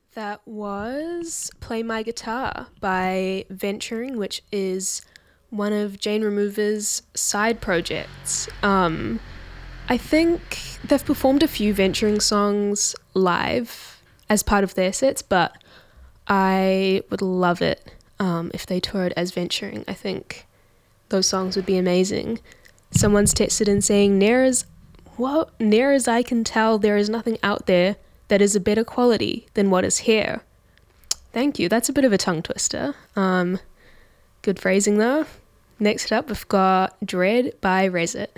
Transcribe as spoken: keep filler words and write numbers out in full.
That was Play My Guitar by Venturing, which is one of Jane Remover's side projects. Um, I think they've performed a few Venturing songs live as part of their sets, but I would love it um, if they toured as Venturing. I think those songs would be amazing. Someone's texted in saying, near as, well, near as I can tell, there is nothing out there that is a better quality than what is here. Thank you. That's a bit of a tongue twister. Um, good phrasing though. Next up, we've got Dread by Resit.